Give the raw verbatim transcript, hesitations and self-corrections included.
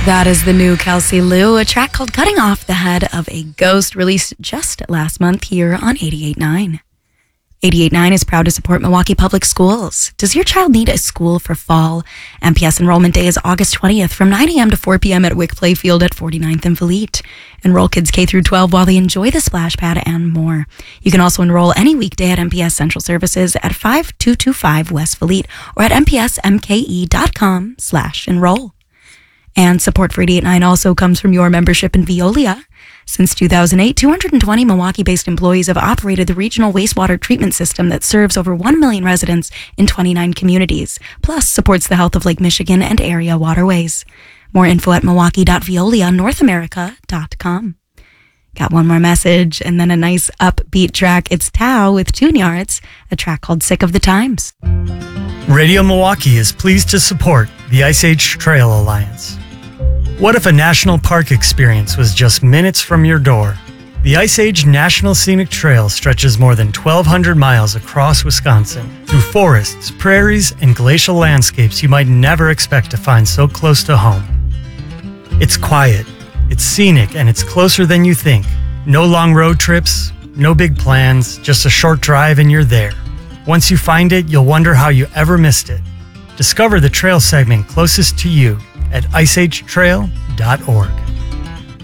That is the new Kelsey Lou, a track called Cutting Off the Head of a Ghost, released just last month here on eighty-eight point nine. eighty-eight point nine is proud to support Milwaukee Public Schools. Does your child need a school for fall? M P S Enrollment Day is August twentieth from nine a.m. to four p.m. at Wick Playfield at forty-ninth and Valete. Enroll kids K through twelve while they enjoy the splash pad and more. You can also enroll any weekday at M P S Central Services at five two two five West Valete or at m p s m k e dot com slash enroll. And support for eighty-eight point nine also comes from your membership in Veolia. Since two thousand eight, two hundred twenty Milwaukee-based employees have operated the regional wastewater treatment system that serves over one million residents in twenty-nine communities, plus supports the health of Lake Michigan and area waterways. More info at milwaukee dot veolia north america dot com. Got one more message and then a nice upbeat track. It's Tao with Tune Yards, a track called Sick of the Times. Radio Milwaukee is pleased to support the Ice Age Trail Alliance. What if a national park experience was just minutes from your door? The Ice Age National Scenic Trail stretches more than twelve hundred miles across Wisconsin, through forests, prairies, and glacial landscapes you might never expect to find so close to home. It's quiet, it's scenic, and it's closer than you think. No long road trips, no big plans, just a short drive and you're there. Once you find it, you'll wonder how you ever missed it. Discover the trail segment closest to you at ice age trail dot org.